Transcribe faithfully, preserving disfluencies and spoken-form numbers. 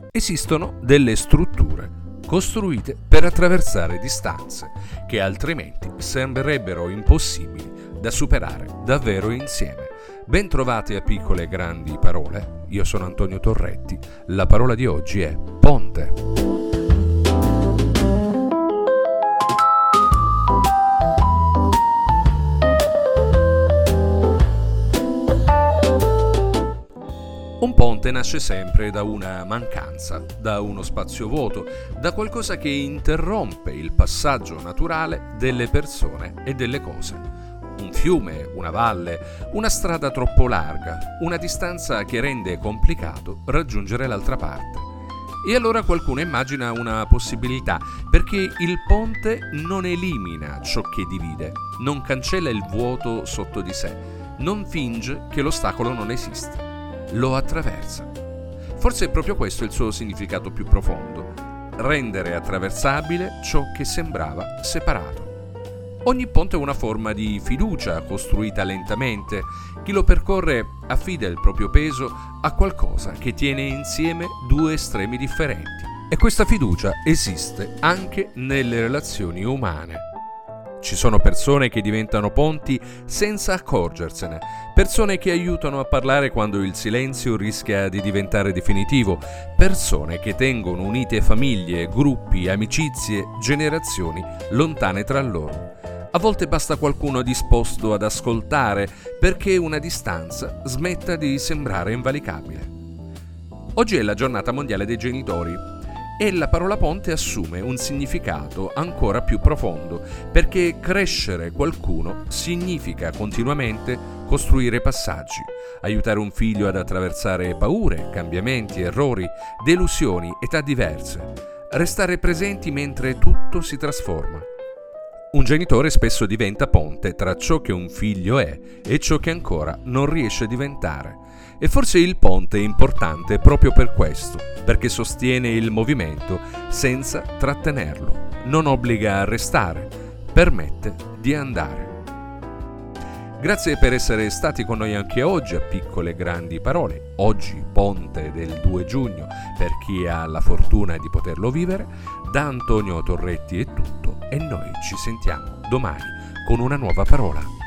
Esistono delle strutture costruite per attraversare distanze che altrimenti sembrerebbero impossibili da superare davvero insieme. Ben trovati a Piccole e Grandi Parole, io sono Antonio Torretti, la parola di oggi è ponte. Un ponte nasce sempre da una mancanza, da uno spazio vuoto, da qualcosa che interrompe il passaggio naturale delle persone e delle cose. Un fiume, una valle, una strada troppo larga, una distanza che rende complicato raggiungere l'altra parte. E allora qualcuno immagina una possibilità, perché il ponte non elimina ciò che divide, non cancella il vuoto sotto di sé, non finge che l'ostacolo non esiste. Lo attraversa. Forse è proprio questo il suo significato più profondo: rendere attraversabile ciò che sembrava separato. Ogni ponte è una forma di fiducia costruita lentamente. Chi lo percorre affida il proprio peso a qualcosa che tiene insieme due estremi differenti. E questa fiducia esiste anche nelle relazioni umane. Ci sono persone che diventano ponti senza accorgersene, persone che aiutano a parlare quando il silenzio rischia di diventare definitivo, persone che tengono unite famiglie, gruppi, amicizie, generazioni lontane tra loro. A volte basta qualcuno disposto ad ascoltare perché una distanza smetta di sembrare invalicabile. Oggi è la giornata mondiale dei genitori. E la parola ponte assume un significato ancora più profondo, perché crescere qualcuno significa continuamente costruire passaggi, aiutare un figlio ad attraversare paure, cambiamenti, errori, delusioni, età diverse, restare presenti mentre tutto si trasforma. Un genitore spesso diventa ponte tra ciò che un figlio è e ciò che ancora non riesce a diventare. E forse il ponte è importante proprio per questo, perché sostiene il movimento senza trattenerlo, non obbliga a restare, permette di andare. Grazie per essere stati con noi anche oggi a Piccole e Grandi Parole. Oggi, ponte del due giugno, per chi ha la fortuna di poterlo vivere. Da Antonio Torretti è tutto e noi ci sentiamo domani con una nuova parola.